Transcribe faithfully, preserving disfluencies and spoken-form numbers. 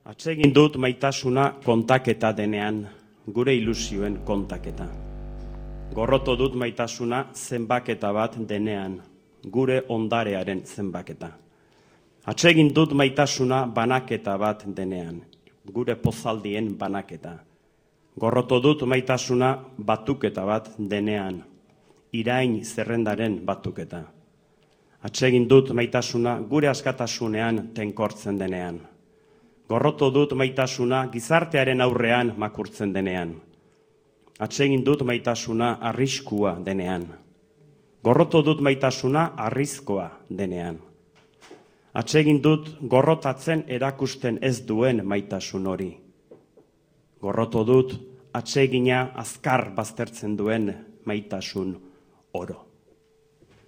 Atsegin dut maitasuna kontaketa denean, gure ilusioen kontaketa. Gorroto dut maitasuna zenbaketa bat denean, gure ondarearen zenbaketa. Atsegin dut maitasuna banaketa bat denean, gure pozaldien banaketa. Gorroto dut maitasuna batuketa bat denean, irain zerrendaren batuketa. Atsegin dut maitasuna gure askatasunean tenkortzen denean. Gorroto dut maitasuna gizartearen aurrean makurtzen denean. Atsegin dut maitasuna arriskua denean. Gorroto dut maitasuna arrizkoa denean. Atsegin dut gorrotatzen erakusten ez duen maitasun hori. Gorroto dut atsegina azkar baztertzen duen maitasun oro.